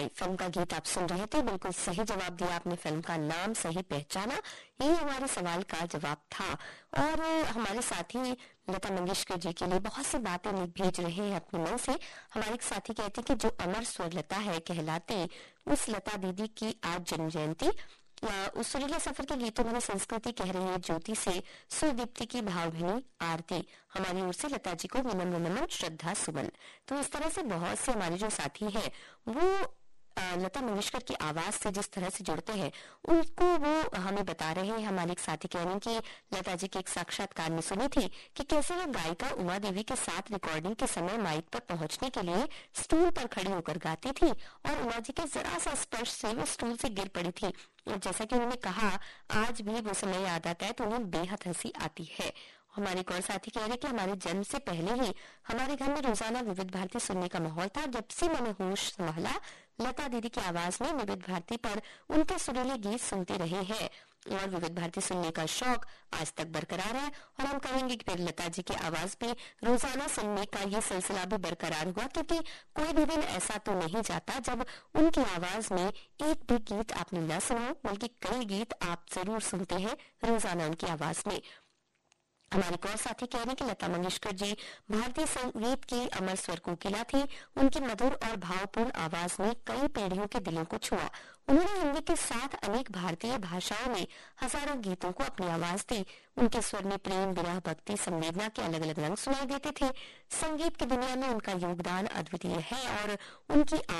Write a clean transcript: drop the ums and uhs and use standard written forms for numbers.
Film का गीत आप सुन रहे थे। बिल्कुल सही जवाब दिया आपने, फिल्म का नाम सही पहचाना, यही हमारे सवाल का जवाब था। और हमारे साथी लता मंगेशकर जी के लिए बहुत सी बातें भेज रहे हैं अपने मन से। हमारे एक साथी कहते कि जो अमर स्वर लता है कहलाती, उस लता दीदी की आज जन्म जयंती। उस सुरीले सफर के गीतों में संस्कृति कह रही है ज्योति से सुदीप्ति की भावभीनी आरती। हमारी ओर से लता जी को विनम्र नमन, श्रद्धा सुमन। तो इस तरह से बहुत से हमारे जो साथी हैं वो लता मंगेशकर की आवाज से जिस तरह से जुड़ते हैं उनको वो हमें बता रहे हैं। हमारे एक साथी कह रहे हैं कि लता जी के एक साक्षात्कार में सुनी थी कि कैसे वो गायिका उमा देवी के साथ रिकॉर्डिंग के समय माइक पर पहुंचने के लिए स्टूल पर खड़ी होकर गाती थी और उमा जी के जरा सा स्पर्श से वो स्टूल से गिर पड़ी थी। और जैसा कि उन्होंने कहा, आज भी वो समय याद आता है तो उन्हें बेहद हंसी आती है। हमारे एक और साथी कह रहे कि हमारे जन्म से पहले ही हमारे घर में रोजाना विविध भारती सुनने का माहौल था। जब से मैंने होश संभाला, लता दीदी की आवाज में विविध भारती पर उनके सुरीले गीत सुनते रहे हैं और विविध भारती सुनने का शौक आज तक बरकरार है। और हम कहेंगे कि फिर लता जी की आवाज पे रोजाना सुनने का ये सिलसिला भी बरकरार हुआ, क्योंकि कोई भी दिन ऐसा तो नहीं जाता जब उनकी आवाज में एक भी गीत आपने न सुना हो, बल्कि कई गीत आप जरूर सुनते हैं रोजाना उनकी आवाज में। हमारे एक और साथी कह रहे हैं कि लता मंगेशकर जी भारतीय संगीत की अमर स्वर कोकिला थी। उनकी मधुर और भावपूर्ण आवाज ने कई पीढ़ियों के दिलों को छुआ। उन्होंने हिंदी के साथ अनेक भारतीय भाषाओं में हजारों गीतों को अपनी आवाज दी। उनके स्वर में प्रेम, विरह, भक्ति, संवेदना के अलग अलग रंग सुनाई देते थे। संगीत की दुनिया में उनका योगदान अद्वितीय है और उनकी